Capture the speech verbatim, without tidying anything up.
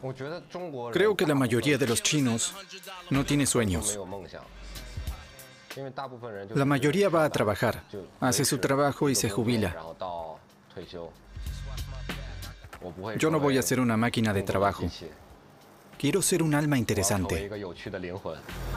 Creo que la mayoría de los chinos no tiene sueños. La mayoría va a trabajar, hace su trabajo y se jubila. Yo no voy a ser una máquina de trabajo. Quiero ser un alma interesante.